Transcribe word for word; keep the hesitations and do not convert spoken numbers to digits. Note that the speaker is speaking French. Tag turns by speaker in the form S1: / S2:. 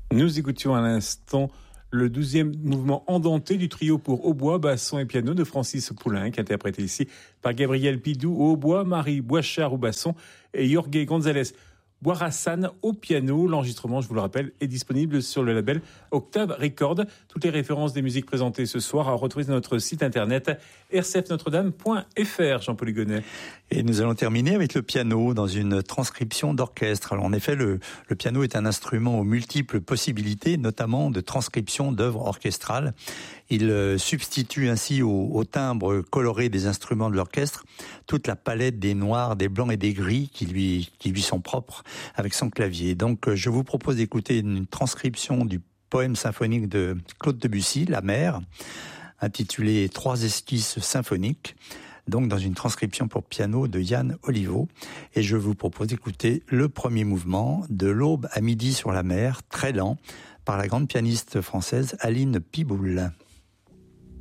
S1: Nous écoutions à l'instant le douzième mouvement andenté du trio pour hautbois, basson et piano de Francis Poulenc, interprété ici par Gabriel Pidou au hautbois, Marie Boichard au basson et Jorge González Boirassan au piano. L'enregistrement, je vous le rappelle, est disponible sur le label Octave Record. Toutes les références des musiques présentées ce soir à retrouver sur notre site internet r c f notre dame point f r. Jean-Paul Hugonnet.
S2: Et nous allons terminer avec le piano dans une transcription d'orchestre. Alors en effet, le, le piano est un instrument aux multiples possibilités, notamment de transcription d'œuvres orchestrales. Il euh, substitue ainsi au, au timbre coloré des instruments de l'orchestre toute la palette des noirs, des blancs et des gris qui lui, qui lui sont propres avec son clavier. Donc je vous propose d'écouter une transcription du poème symphonique de Claude Debussy, La Mer, intitulé Trois esquisses symphoniques, donc dans une transcription pour piano de Yann Oliveau. Et je vous propose d'écouter le premier mouvement, de l'aube à midi sur la mer, très lent, par la grande pianiste française Aline Piboul.